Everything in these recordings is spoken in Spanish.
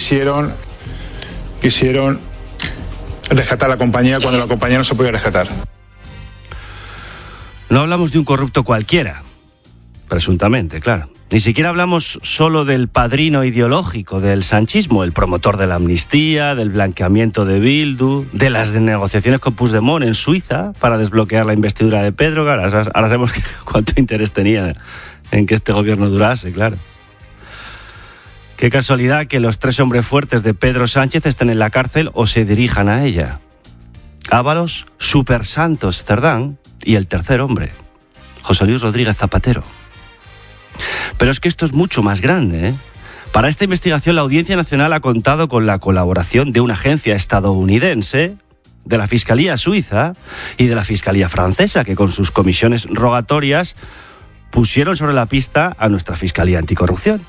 quisieron rescatar la compañía cuando la compañía no se podía rescatar. No hablamos de un corrupto cualquiera, presuntamente, claro. Ni siquiera hablamos solo del padrino ideológico del sanchismo, el promotor de la amnistía, del blanqueamiento de Bildu, de las negociaciones con Puigdemont en Suiza para desbloquear la investidura de Pedro. Ahora sabemos cuánto interés tenía en que este gobierno durase, claro. Qué casualidad que los tres hombres fuertes de Pedro Sánchez estén en la cárcel o se dirijan a ella. Ábalos, Super Santos Cerdán y el tercer hombre, José Luis Rodríguez Zapatero. Pero es que esto es mucho más grande, ¿eh? Para esta investigación la Audiencia Nacional ha contado con la colaboración de una agencia estadounidense, de la Fiscalía Suiza y de la Fiscalía Francesa, que con sus comisiones rogatorias pusieron sobre la pista a nuestra Fiscalía Anticorrupción.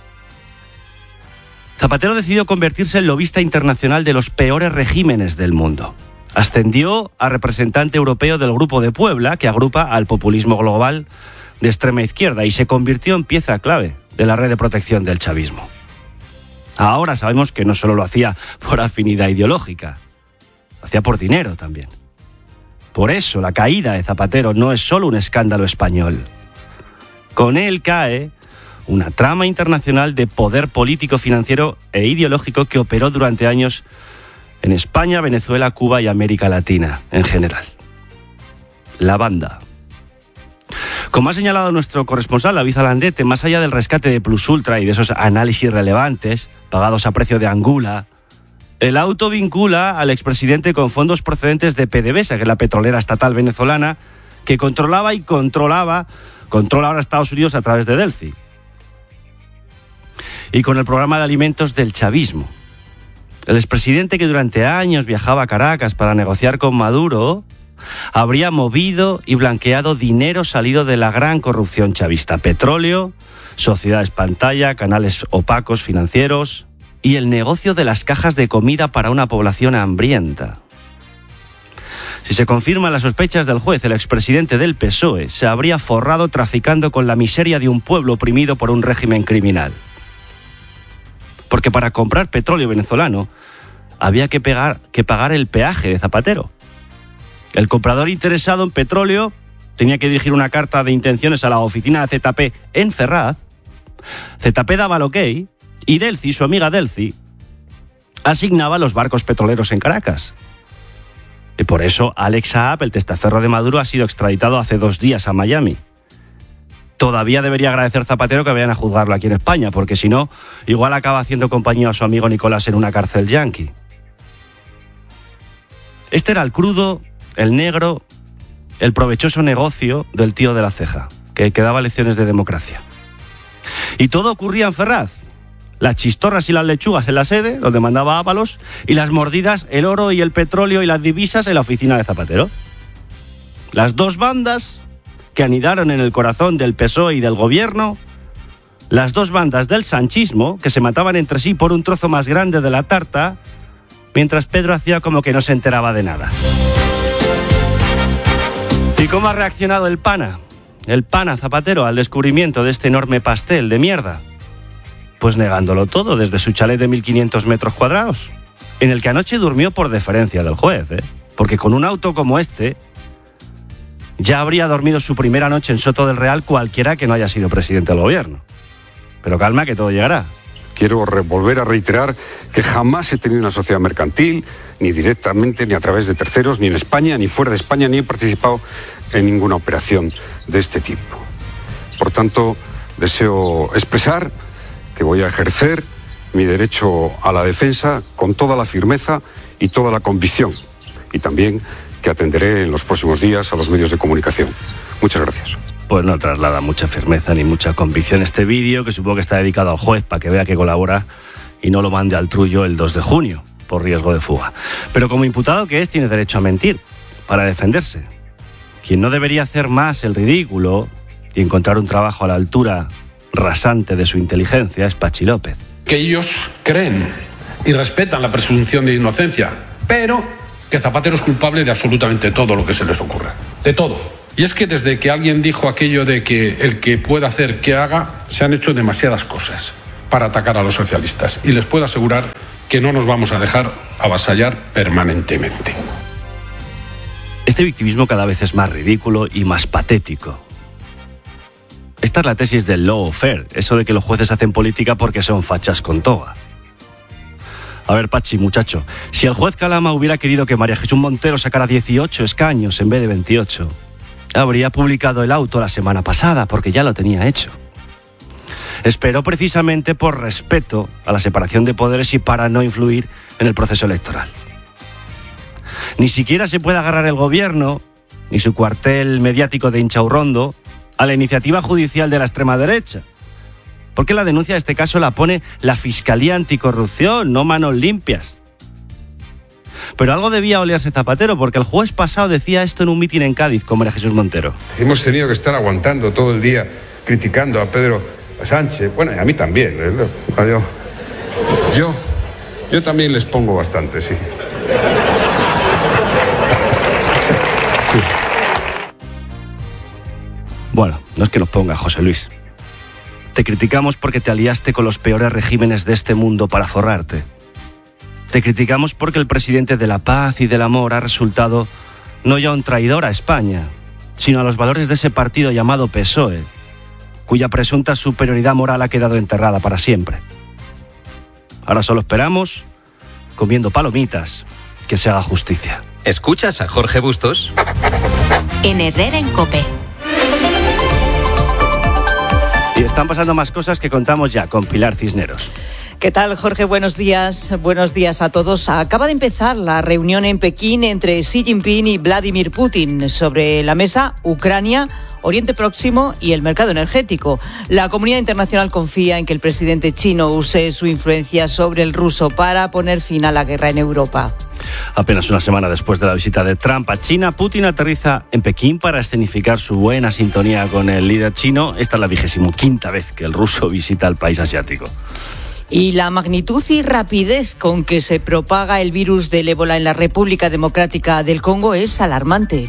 Zapatero decidió convertirse en lobista internacional de los peores regímenes del mundo. Ascendió a representante europeo del Grupo de Puebla, que agrupa al populismo global de extrema izquierda, y se convirtió en pieza clave de la red de protección del chavismo. Ahora sabemos que no solo lo hacía por afinidad ideológica, lo hacía por dinero también. Por eso la caída de Zapatero no es solo un escándalo español. Con él cae una trama internacional de poder político, financiero e ideológico que operó durante años en España, Venezuela, Cuba y América Latina en general. La banda. Como ha señalado nuestro corresponsal David Alandete, más allá del rescate de Plus Ultra y de esos análisis relevantes pagados a precio de Angula, el auto vincula al expresidente con fondos procedentes de PDVSA, que es la petrolera estatal venezolana, que controla ahora Estados Unidos a través de Delphi. Y con el programa de alimentos del chavismo. El expresidente, que durante años viajaba a Caracas para negociar con Maduro, habría movido y blanqueado dinero salido de la gran corrupción chavista: petróleo, sociedades pantalla, canales opacos financieros y el negocio de las cajas de comida para una población hambrienta. Si se confirman las sospechas del juez, el expresidente del PSOE se habría forrado traficando con la miseria de un pueblo oprimido por un régimen criminal. Porque para comprar petróleo venezolano había que pagar el peaje de Zapatero. El comprador interesado en petróleo tenía que dirigir una carta de intenciones a la oficina de ZP en Ferraz. ZP daba el ok y Delphi, su amiga Delphi, asignaba los barcos petroleros en Caracas. Y por eso Alex Saab, el testaferro de Maduro, ha sido extraditado hace 2 días a Miami. Todavía debería agradecer Zapatero que vayan a juzgarlo aquí en España, porque si no, igual acaba haciendo compañía a su amigo Nicolás en una cárcel yanqui. Este era el crudo, el negro, el provechoso negocio del tío de la ceja, que daba lecciones de democracia. Y todo ocurría en Ferraz. Las chistorras y las lechugas en la sede, donde mandaba Ábalos, y las mordidas, el oro y el petróleo y las divisas en la oficina de Zapatero. Las dos bandas que anidaron en el corazón del PSOE y del gobierno, las dos bandas del sanchismo que se mataban entre sí por un trozo más grande de la tarta, mientras Pedro hacía como que no se enteraba de nada. ¿Y cómo ha reaccionado el pana Zapatero al descubrimiento de este enorme pastel de mierda? Pues negándolo todo desde su chalet de 1.500 metros cuadrados, en el que anoche durmió por deferencia del juez, porque con un auto como este ya habría dormido su primera noche en Soto del Real cualquiera que no haya sido presidente del gobierno. Pero calma, que todo llegará. Quiero volver a reiterar que jamás he tenido una sociedad mercantil, ni directamente, ni a través de terceros, ni en España, ni fuera de España, ni he participado en ninguna operación de este tipo. Por tanto, deseo expresar que voy a ejercer mi derecho a la defensa con toda la firmeza y toda la convicción. Y también que atenderé en los próximos días a los medios de comunicación. Muchas gracias. Pues no traslada mucha firmeza ni mucha convicción este vídeo, que supongo que está dedicado al juez para que vea que colabora y no lo mande al trullo el 2 de junio, por riesgo de fuga. Pero como imputado que es, tiene derecho a mentir, para defenderse. Quien no debería hacer más el ridículo y encontrar un trabajo a la altura rasante de su inteligencia es Pachi López. Que ellos creen y respetan la presunción de inocencia, pero que Zapatero es culpable de absolutamente todo lo que se les ocurra. De todo. Y es que desde que alguien dijo aquello de que el que pueda hacer, que haga, se han hecho demasiadas cosas para atacar a los socialistas. Y les puedo asegurar que no nos vamos a dejar avasallar permanentemente. Este victimismo cada vez es más ridículo y más patético. Esta es la tesis del lawfare, eso de que los jueces hacen política porque son fachas con toga. A ver, Pachi, muchacho, si el juez Calama hubiera querido que María Jesús Montero sacara 18 escaños en vez de 28, habría publicado el auto la semana pasada, porque ya lo tenía hecho. Esperó precisamente por respeto a la separación de poderes y para no influir en el proceso electoral. Ni siquiera se puede agarrar el gobierno, ni su cuartel mediático de Inchaurrondo, a la iniciativa judicial de la extrema derecha. Porque la denuncia de este caso la pone la Fiscalía Anticorrupción, no Manos Limpias. Pero algo debía olerse Zapatero, porque el jueves pasado decía esto en un mitin en Cádiz con María Jesús Montero. Hemos tenido que estar aguantando todo el día criticando a Pedro Sánchez. Bueno, y a mí también. Yo también les pongo bastante, sí. Sí. Bueno, no es que nos ponga, José Luis. Te criticamos porque te aliaste con los peores regímenes de este mundo para forrarte. Te criticamos porque el presidente de la paz y del amor ha resultado no ya un traidor a España, sino a los valores de ese partido llamado PSOE, cuya presunta superioridad moral ha quedado enterrada para siempre. Ahora solo esperamos, comiendo palomitas, que se haga justicia. ¿Escuchas a Jorge Bustos? En Herrera en COPE. Y están pasando más cosas que contamos ya con Pilar Cisneros. ¿Qué tal, Jorge? Buenos días. Buenos días a todos. Acaba de empezar la reunión en Pekín entre Xi Jinping y Vladimir Putin. Sobre la mesa, Ucrania, Oriente Próximo y el mercado energético. La comunidad internacional confía en que el presidente chino use su influencia sobre el ruso para poner fin a la guerra en Europa. Apenas una semana después de la visita de Trump a China, Putin aterriza en Pekín para escenificar su buena sintonía con el líder chino. Esta es la 25ª vez que el ruso visita el país asiático. Y la magnitud y rapidez con que se propaga el virus del ébola en la República Democrática del Congo es alarmante.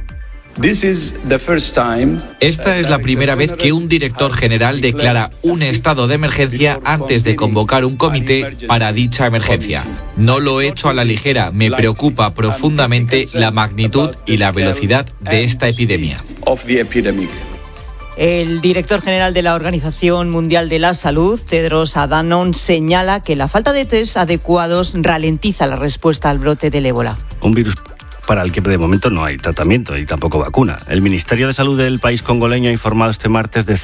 Esta es la primera vez que un director general declara un estado de emergencia antes de convocar un comité para dicha emergencia. No lo he hecho a la ligera, me preocupa profundamente la magnitud y la velocidad de esta epidemia. El director general de la Organización Mundial de la Salud, Tedros Adhanom, señala que la falta de test adecuados ralentiza la respuesta al brote del ébola. Un virus para el que de momento no hay tratamiento y tampoco vacuna. El Ministerio de Salud del país congoleño ha informado este martes de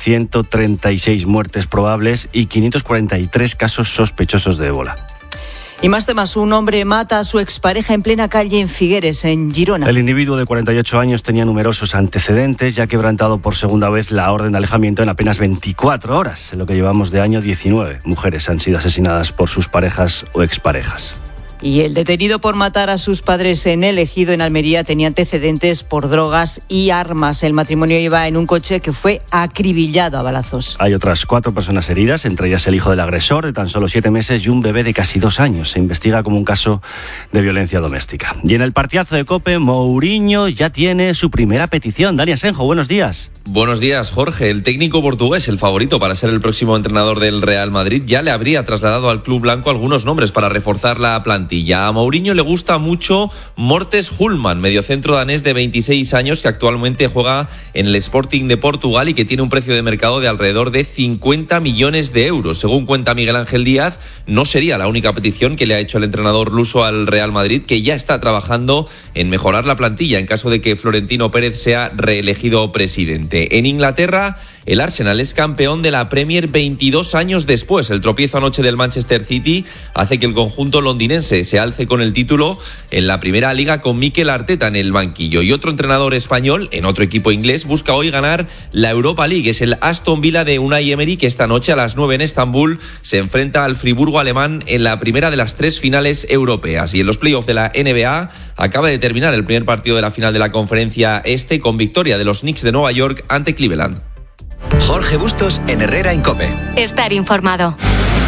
136 muertes probables y 543 casos sospechosos de ébola. Y más temas, un hombre mata a su expareja en plena calle en Figueres, en Girona. El individuo de 48 años tenía numerosos antecedentes y ha quebrantado por segunda vez la orden de alejamiento en apenas 24 horas, en lo que llevamos de año 19. Mujeres han sido asesinadas por sus parejas o exparejas. Y el detenido por matar a sus padres en El Ejido, en Almería, tenía antecedentes por drogas y armas. El matrimonio iba en un coche que fue acribillado a balazos. Hay otras 4 personas heridas, entre ellas el hijo del agresor, de tan solo 7 meses, y un bebé de casi 2 años. Se investiga como un caso de violencia doméstica. Y en el partidazo de COPE, Mourinho ya tiene su primera petición. Dani Asenjo, buenos días. Buenos días, Jorge. El técnico portugués, el favorito para ser el próximo entrenador del Real Madrid, ya le habría trasladado al club blanco algunos nombres para reforzar la plantilla. A Mourinho le gusta mucho Mortes Hulman, mediocentro danés de 26 años que actualmente juega en el Sporting de Portugal y que tiene un precio de mercado de alrededor de 50 millones de euros. Según cuenta Miguel Ángel Díaz, no sería la única petición que le ha hecho el entrenador luso al Real Madrid, que ya está trabajando en mejorar la plantilla en caso de que Florentino Pérez sea reelegido presidente. En Inglaterra, el Arsenal es campeón de la Premier 22 años después. El tropiezo anoche del Manchester City hace que el conjunto londinense se alce con el título en la primera liga con Mikel Arteta en el banquillo. Y otro entrenador español, en otro equipo inglés, busca hoy ganar la Europa League. Es el Aston Villa de Unai Emery, que esta noche a las 9 en Estambul se enfrenta al Friburgo alemán en la primera de las 3 finales europeas. Y en los playoffs de la NBA acaba de terminar el primer partido de la final de la conferencia este con victoria de los Knicks de Nueva York ante Cleveland. Jorge Bustos en Herrera en COPE. Estar informado.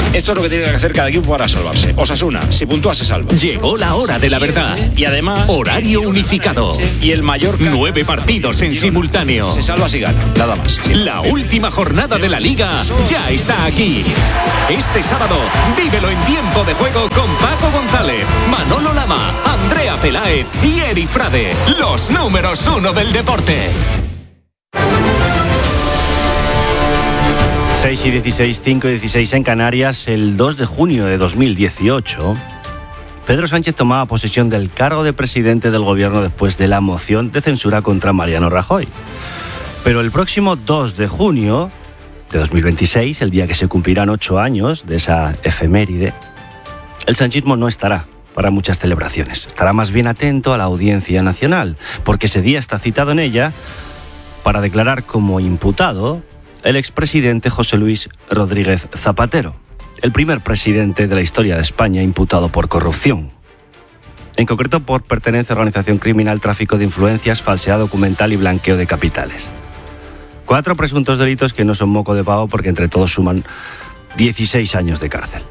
Esto es lo que tiene que hacer cada equipo para salvarse. Osasuna, si puntúa se salva. Llegó la hora de la verdad. Y además... Horario unificado. Y el Mallorca... 9 partidos en simultáneo. Se salva si gana, nada más. La última jornada de la Liga ya está aquí. Este sábado, vívelo en tiempo de juego con Paco González, Manolo Lama, Andrea Peláez y Eri Frade. Los números 1 del deporte. 6 y 16, 5 y 16 en Canarias. El 2 de junio de 2018, Pedro Sánchez tomaba posesión del cargo de presidente del gobierno después de la moción de censura contra Mariano Rajoy. Pero el próximo 2 de junio de 2026, el día que se cumplirán 8 años de esa efeméride, el sanchismo no estará para muchas celebraciones. Estará más bien atento a la Audiencia Nacional, porque ese día está citado en ella para declarar como imputado el expresidente José Luis Rodríguez Zapatero, el primer presidente de la historia de España imputado por corrupción. En concreto por pertenencia a organización criminal, tráfico de influencias, falsedad documental y blanqueo de capitales. 4 presuntos delitos que no son moco de pavo porque entre todos suman 16 años de cárcel.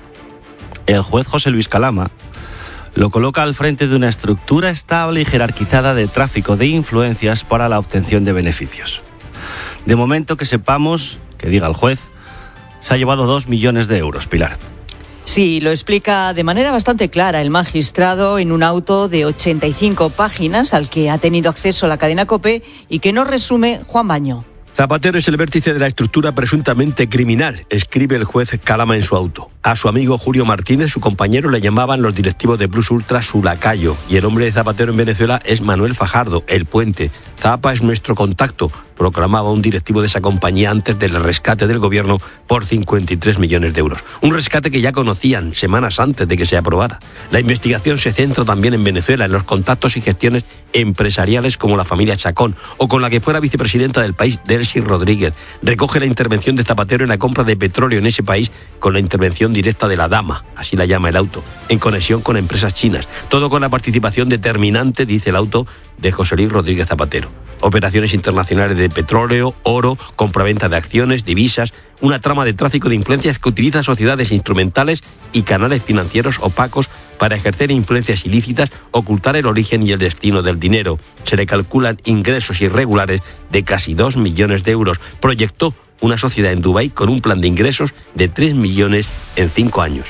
El juez José Luis Calama lo coloca al frente de una estructura estable y jerarquizada de tráfico de influencias para la obtención de beneficios. De momento que sepamos, que diga el juez, se ha llevado 2 millones de euros, Pilar. Sí, lo explica de manera bastante clara el magistrado en un auto de 85 páginas al que ha tenido acceso la cadena COPE y que nos resume Juan Baño. Zapatero es el vértice de la estructura presuntamente criminal, escribe el juez Calama en su auto. A su amigo Julio Martínez, su compañero, le llamaban los directivos de Plus Ultra su lacayo. Y el hombre de Zapatero en Venezuela es Manuel Fajardo, el Puente. Zapa es nuestro contacto, proclamaba un directivo de esa compañía antes del rescate del gobierno por 53 millones de euros. Un rescate que ya conocían semanas antes de que se aprobara. La investigación se centra también en Venezuela, en los contactos y gestiones empresariales como la familia Chacón o con la que fuera vicepresidenta del país, Delcy Rodríguez. Recoge la intervención de Zapatero en la compra de petróleo en ese país con la intervención directa de la dama, así la llama el auto, en conexión con empresas chinas. Todo con la participación determinante, dice el auto, de José Luis Rodríguez Zapatero. Operaciones internacionales de petróleo, oro, compraventa de acciones, divisas, una trama de tráfico de influencias que utiliza sociedades instrumentales y canales financieros opacos para ejercer influencias ilícitas, ocultar el origen y el destino del dinero. Se le calculan ingresos irregulares de casi 2 millones de euros. Proyectó una sociedad en Dubái con un plan de ingresos de 3 millones en 5 años.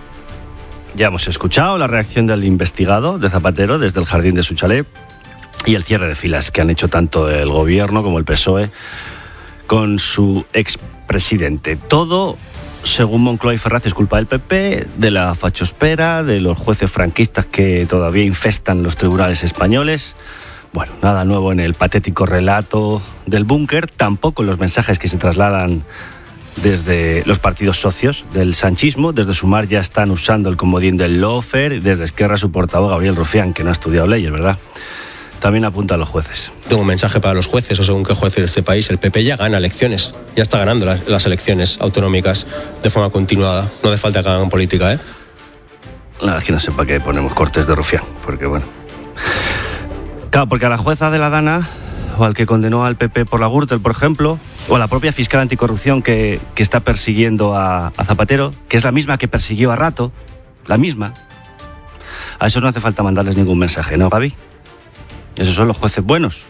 Ya hemos escuchado la reacción del investigado de Zapatero desde el jardín de su chalet y el cierre de filas que han hecho tanto el gobierno como el PSOE con su expresidente. Todo, según Moncloa y Ferraz, es culpa del PP, de la fachospera, de los jueces franquistas que todavía infestan los tribunales españoles. Bueno, nada nuevo en el patético relato del búnker, tampoco en los mensajes que se trasladan desde los partidos socios del sanchismo. Desde Sumar ya están usando el comodín del lawfare, desde Esquerra su portavoz Gabriel Rufián, que no ha estudiado leyes, ¿verdad? También apunta a los jueces. Tengo un mensaje para los jueces, o según qué jueces de este país. El PP ya gana elecciones, ya está ganando las elecciones autonómicas de forma continuada. No hace falta que hagan política, ¿eh? Nada, es que no sé para qué ponemos cortes de Rufián, porque bueno... Claro, porque a la jueza de la Dana, o al que condenó al PP por la Gürtel, por ejemplo, o a la propia fiscal anticorrupción que está persiguiendo a Zapatero, que es la misma que persiguió a Rato, la misma, a esos no hace falta mandarles ningún mensaje, ¿no, Gaby? Esos son los jueces buenos.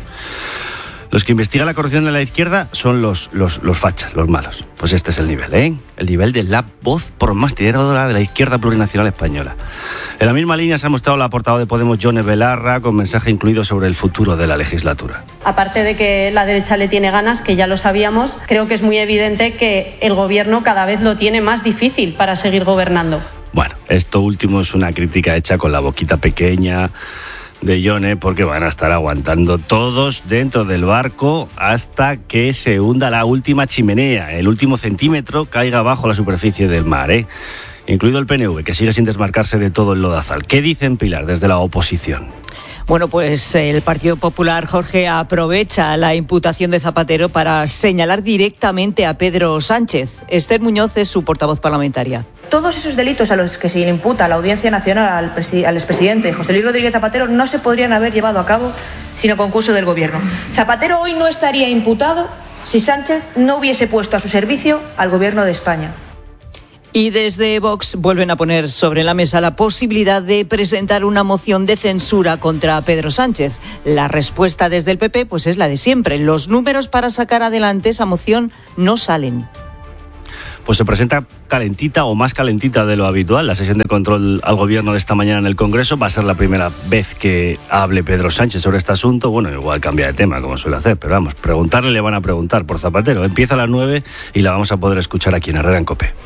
Los que investigan la corrupción de la izquierda son los fachas, los malos. Pues este es el nivel, ¿eh? El nivel de la voz promotricidora de la izquierda plurinacional española. En la misma línea se ha mostrado la portavoz de Podemos, Yone Belarra, con mensaje incluido sobre el futuro de la legislatura. Aparte de que la derecha le tiene ganas, que ya lo sabíamos, creo que es muy evidente que el gobierno cada vez lo tiene más difícil para seguir gobernando. Bueno, esto último es una crítica hecha con la boquita pequeña de Yone, porque van a estar aguantando todos dentro del barco hasta que se hunda la última chimenea, el último centímetro caiga bajo la superficie del mar, incluido el PNV, que sigue sin desmarcarse de todo el lodazal. ¿Qué dicen, Pilar, desde la oposición? Bueno, pues el Partido Popular, Jorge, aprovecha la imputación de Zapatero para señalar directamente a Pedro Sánchez. Esther Muñoz es su portavoz parlamentaria. Todos esos delitos a los que se le imputa a la Audiencia Nacional al expresidente José Luis Rodríguez Zapatero no se podrían haber llevado a cabo sin el concurso del Gobierno. Zapatero hoy no estaría imputado si Sánchez no hubiese puesto a su servicio al Gobierno de España. Y desde Vox vuelven a poner sobre la mesa la posibilidad de presentar una moción de censura contra Pedro Sánchez. La respuesta desde el PP pues es la de siempre. Los números para sacar adelante esa moción no salen. Pues se presenta calentita o más calentita de lo habitual. La sesión de control al gobierno de esta mañana en el Congreso va a ser la primera vez que hable Pedro Sánchez sobre este asunto. Bueno, igual cambia de tema, como suele hacer, pero vamos, preguntarle le van a preguntar por Zapatero. Empieza a las 9 y la vamos a poder escuchar aquí en Herrera en COPE.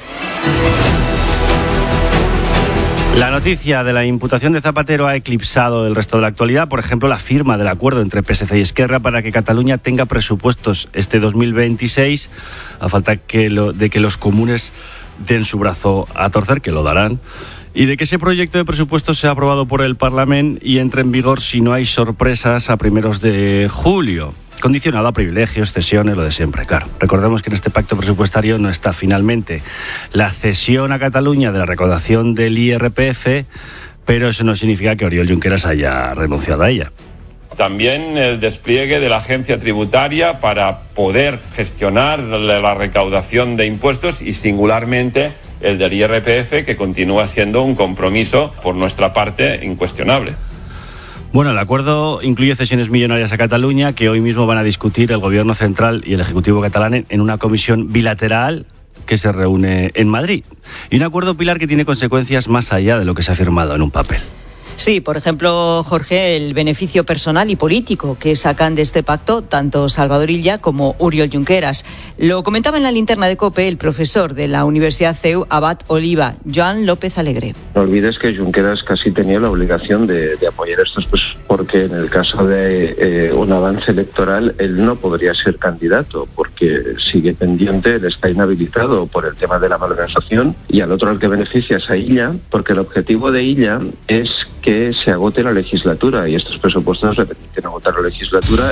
La noticia de la imputación de Zapatero ha eclipsado el resto de la actualidad. Por ejemplo, la firma del acuerdo entre PSC y Esquerra para que Cataluña tenga presupuestos este 2026, a falta de que los comunes den su brazo a torcer, que lo darán, y de que ese proyecto de presupuestos sea aprobado por el Parlamento y entre en vigor, si no hay sorpresas, a primeros de julio. Condicionado a privilegios, cesiones, lo de siempre, claro. Recordemos que en este pacto presupuestario no está finalmente la cesión a Cataluña de la recaudación del IRPF, pero eso no significa que Oriol Junqueras haya renunciado a ella. También el despliegue de la agencia tributaria para poder gestionar la recaudación de impuestos y singularmente el del IRPF, que continúa siendo un compromiso por nuestra parte incuestionable. Bueno, el acuerdo incluye cesiones millonarias a Cataluña que hoy mismo van a discutir el Gobierno central y el Ejecutivo catalán en una comisión bilateral que se reúne en Madrid. Y un acuerdo, Pilar, que tiene consecuencias más allá de lo que se ha firmado en un papel. Sí, por ejemplo, Jorge, el beneficio personal y político que sacan de este pacto tanto Salvador Illa como Oriol Junqueras. Lo comentaba en la linterna de COPE el profesor de la Universidad CEU, Abad Oliva, Joan López Alegre. No olvides que Junqueras casi tenía la obligación de apoyar estos, pues, porque en el caso de un avance electoral él no podría ser candidato porque sigue pendiente, él está inhabilitado por el tema de la malversación, y al otro al que beneficia es a Illa, porque el objetivo de Illa es que se agote la legislatura y estos presupuestos le permiten agotar la legislatura.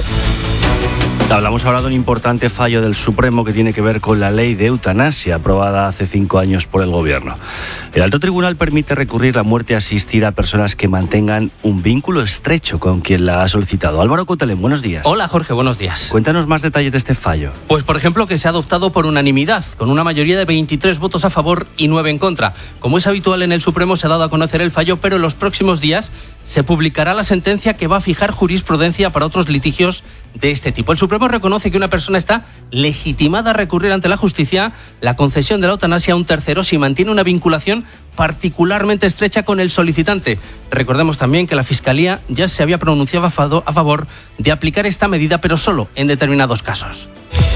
Hablamos ahora de un importante fallo del Supremo que tiene que ver con la ley de eutanasia aprobada hace 5 años por el Gobierno. El Alto Tribunal permite recurrir la muerte asistida a personas que mantengan un vínculo estrecho con quien la ha solicitado. Álvaro Cotelén, buenos días. Hola Jorge, buenos días. Cuéntanos más detalles de este fallo. Pues por ejemplo que se ha adoptado por unanimidad, con una mayoría de 23 votos a favor y 9 en contra. Como es habitual en el Supremo, se ha dado a conocer el fallo, pero en los próximos días se publicará la sentencia que va a fijar jurisprudencia para otros litigios de este tipo. El Supremo reconoce que una persona está legitimada a recurrir ante la justicia la concesión de la eutanasia a un tercero si mantiene una vinculación particularmente estrecha con el solicitante. Recordemos también que la Fiscalía ya se había pronunciado a favor de aplicar esta medida, pero solo en determinados casos.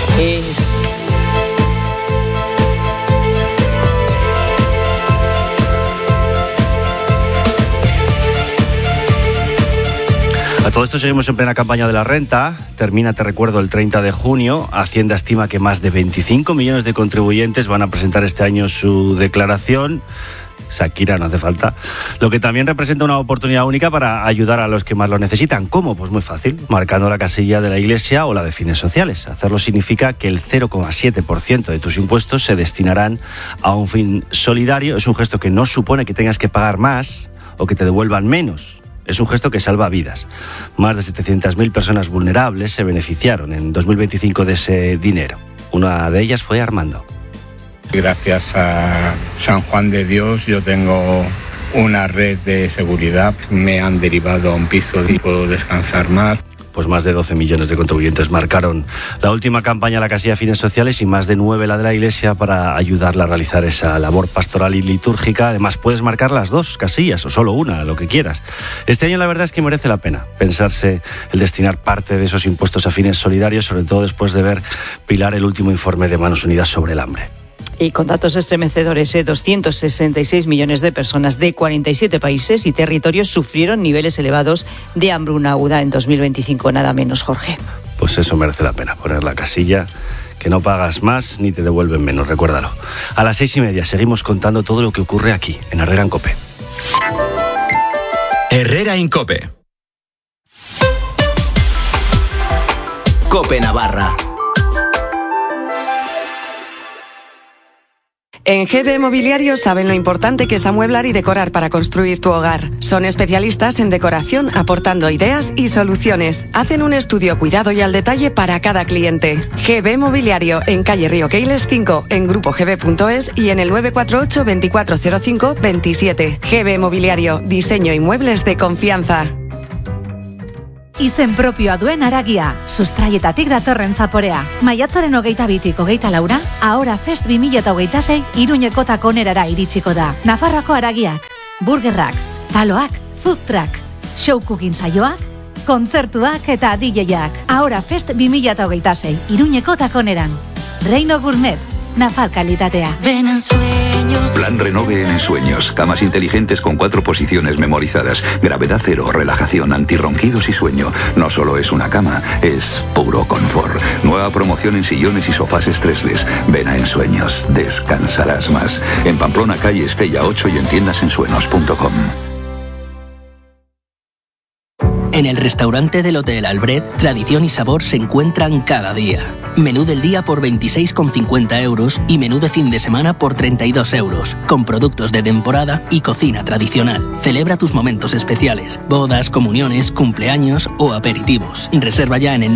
A todo esto seguimos en plena campaña de la renta. Termina, te recuerdo, el 30 de junio. Hacienda estima que más de 25 millones de contribuyentes van a presentar este año su declaración. Shakira, no hace falta. Lo que también representa una oportunidad única para ayudar a los que más lo necesitan. ¿Cómo? Pues muy fácil, marcando la casilla de la Iglesia o la de fines sociales. Hacerlo significa que el 0,7% de tus impuestos se destinarán a un fin solidario. Es un gesto que no supone que tengas que pagar más o que te devuelvan menos. Es un gesto que salva vidas. Más de 700.000 personas vulnerables se beneficiaron en 2025 de ese dinero. Una de ellas fue Armando. Gracias a San Juan de Dios yo tengo una red de seguridad. Me han derivado a un piso y puedo descansar más. Pues más de 12 millones de contribuyentes marcaron la última campaña a la casilla de fines sociales y más de 9 la de la Iglesia para ayudarla a realizar esa labor pastoral y litúrgica. Además, puedes marcar las 2 casillas o solo una, lo que quieras. Este año la verdad es que merece la pena pensarse el destinar parte de esos impuestos a fines solidarios, sobre todo después de ver, Pilar, el último informe de Manos Unidas sobre el hambre. Y con datos estremecedores, 266 millones de personas de 47 países y territorios sufrieron niveles elevados de hambruna aguda en 2025, nada menos, Jorge. Pues eso merece la pena, poner la casilla, que no pagas más ni te devuelven menos, recuérdalo. A las 6:30 seguimos contando todo lo que ocurre aquí, en Herrera en COPE. Herrera en COPE. COPE Navarra. En GB Mobiliario saben lo importante que es amueblar y decorar para construir tu hogar. Son especialistas en decoración, aportando ideas y soluciones. Hacen un estudio cuidado y al detalle para cada cliente. GB Mobiliario, en calle Río Keiles 5, en grupogb.es y en el 948 2405 27. GB Mobiliario, diseño y muebles de confianza. Izen propioa duen haragia, sustraietatik datorren zaporea. Maiatzaren 22tik 24, Ahora Fest 2026 Iruñeko takonerara iritsiko da. Nafarroako haragiak, burgerrak, taloak, food truck, show cooking saioak, kontzertuak eta DJak. Ahora Fest 2026 Iruñeko takoneran. Reino Gourmet, Nafar kalitatea. Ven en sueños. Plan Renove en Ensueños. Camas inteligentes con 4 posiciones memorizadas. Gravedad cero, relajación, antirronquidos y sueño. No solo es una cama, es puro confort. Nueva promoción en sillones y sofás estresles. Ven a Ensueños. Descansarás más. En Pamplona, calle Estella 8 y en tiendasensuenos.com. En el restaurante del Hotel Albret, tradición y sabor se encuentran cada día. Menú del día por 26,50 euros y menú de fin de semana por 32 euros, con productos de temporada y cocina tradicional. Celebra tus momentos especiales, bodas, comuniones, cumpleaños o aperitivos. Reserva ya en el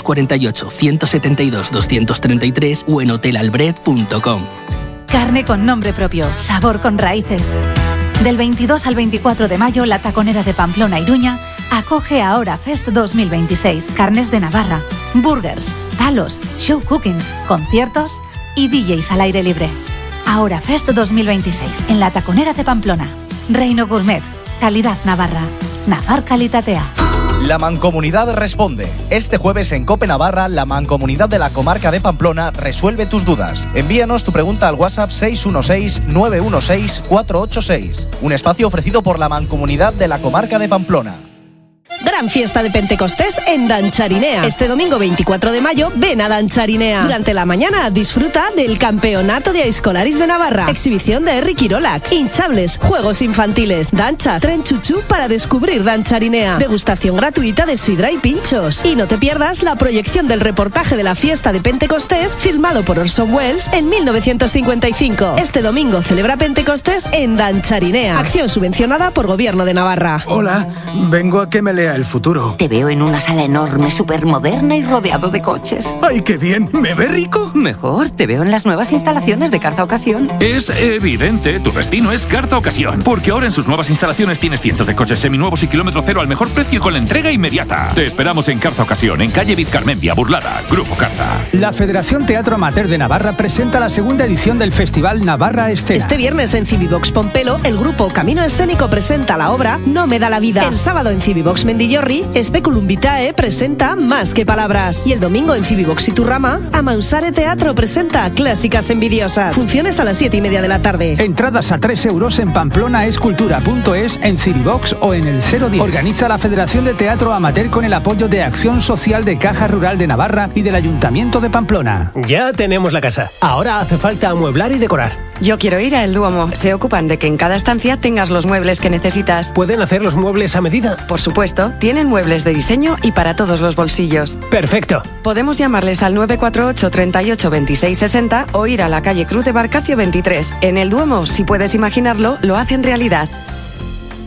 948-172-233 o en hotelalbret.com. Carne con nombre propio, sabor con raíces. Del 22 al 24 de mayo, la Taconera de Pamplona Iruña acoge Ahora Fest 2026. Carnes de Navarra, burgers, talos, show cookings, conciertos y DJs al aire libre. Ahora Fest 2026 en la Taconera de Pamplona. Reino Gourmet, calidad Navarra. Nafar kalitatea. La Mancomunidad responde. Este jueves en COPE Navarra, la Mancomunidad de la Comarca de Pamplona resuelve tus dudas. Envíanos tu pregunta al WhatsApp 616-916-486. Un espacio ofrecido por la Mancomunidad de la Comarca de Pamplona. Gran fiesta de Pentecostés en Dancharinea. Este domingo 24 de mayo, ven a Dancharinea. Durante la mañana disfruta del Campeonato de Aizkolaris de Navarra, exhibición de Herri Kirolak, hinchables, juegos infantiles, danchas, tren chuchú para descubrir Dancharinea, degustación gratuita de sidra y pinchos. Y no te pierdas la proyección del reportaje de la fiesta de Pentecostés filmado por Orson Welles en 1955. Este domingo celebra Pentecostés en Dancharinea. Acción subvencionada por Gobierno de Navarra. Hola, vengo a que me lea el futuro. Te veo en una sala enorme, supermoderna y rodeado de coches. ¡Ay, qué bien! ¿Me ve rico? Mejor, te veo en las nuevas instalaciones de Carza Ocasión. Es evidente, tu destino es Carza Ocasión, porque ahora en sus nuevas instalaciones tienes cientos de coches seminuevos y kilómetro cero al mejor precio y con la entrega inmediata. Te esperamos en Carza Ocasión, en calle Vizcarmendia, Burlada, Grupo Carza. La Federación Teatro Amateur de Navarra presenta la segunda edición del Festival Navarra Escena. Este viernes en Civivox Pompelo, el grupo Camino Escénico presenta la obra No me da la vida. El sábado en Civivox Mendillorri, Speculum Vitae presenta Más que palabras. Y el domingo en Civivox Iturrama, Amausare Teatro presenta Clásicas envidiosas. Funciones a las 7:30 de la tarde. Entradas a 3 euros en pamplona.escultura.es, en Civivox o en el 010. Organiza la Federación de Teatro Amateur con el apoyo de Acción Social de Caja Rural de Navarra y del Ayuntamiento de Pamplona. Ya tenemos la casa. Ahora hace falta amueblar y decorar. Yo quiero ir a El Duomo. Se ocupan de que en cada estancia tengas los muebles que necesitas. ¿Pueden hacer los muebles a medida? Por supuesto, tienen muebles de diseño y para todos los bolsillos. Perfecto. Podemos llamarles al 948 38 26 60 o ir a la calle Cruz de Barcacio 23. En El Duomo, si puedes imaginarlo, lo hacen realidad.